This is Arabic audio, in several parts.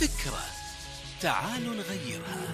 فكرة تعالوا نغيرها.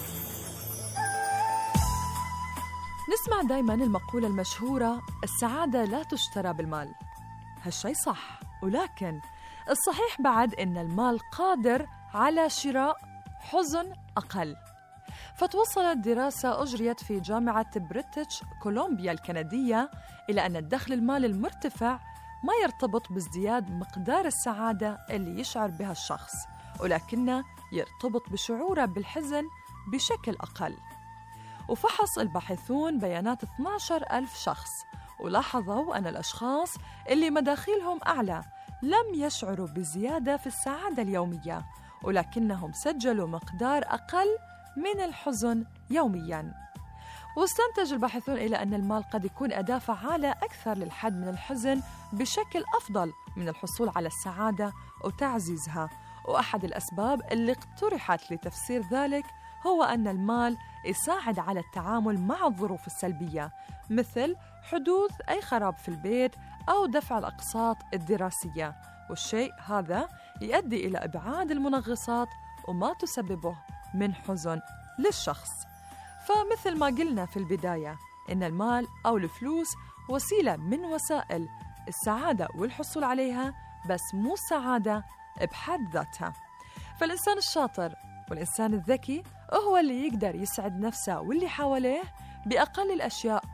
نسمع دايماً المقولة المشهورة: السعادة لا تشترى بالمال. هالشي صح، ولكن الصحيح بعد إن المال قادر على شراء حزن أقل. فتوصلت دراسة أجريت في جامعة بريتش كولومبيا الكندية إلى أن الدخل المالي المرتفع ما يرتبط بازدياد مقدار السعادة اللي يشعر بها الشخص، ولكنه يرتبط بشعوره بالحزن بشكل أقل. وفحص الباحثون بيانات 12,000 شخص، ولاحظوا أن الأشخاص اللي مداخيلهم أعلى لم يشعروا بزيادة في السعادة اليومية، ولكنهم سجلوا مقدار أقل من الحزن يومياً. واستنتج الباحثون إلى أن المال قد يكون أداة فعالة أكثر للحد من الحزن بشكل أفضل من الحصول على السعادة وتعزيزها. وأحد الأسباب اللي اقترحت لتفسير ذلك هو أن المال يساعد على التعامل مع الظروف السلبية، مثل حدوث أي خراب في البيت أو دفع الأقساط الدراسية، والشيء هذا يؤدي إلى إبعاد المنغصات وما تسببه من حزن للشخص. فمثل ما قلنا في البداية، إن المال أو الفلوس وسيلة من وسائل السعادة والحصول عليها، بس مو السعادة بحد ذاتها. فالإنسان الشاطر والإنسان الذكي هو اللي يقدر يسعد نفسه واللي حواليه بأقل الأشياء